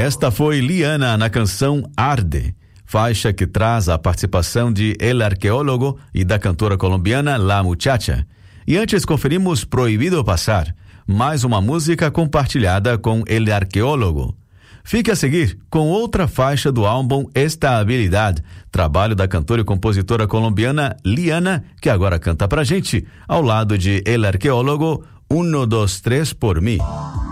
Esta foi Liana na canção Arde, faixa que traz a participação de El Arqueólogo e da cantora colombiana La Muchacha. E antes conferimos Proibido Passar, mais uma música compartilhada com El Arqueólogo. Fique a seguir com outra faixa do álbum Estabilidade, trabalho da cantora e compositora colombiana Liana, que agora canta pra gente, ao lado de El Arqueólogo, 1, 2, 3 por mim.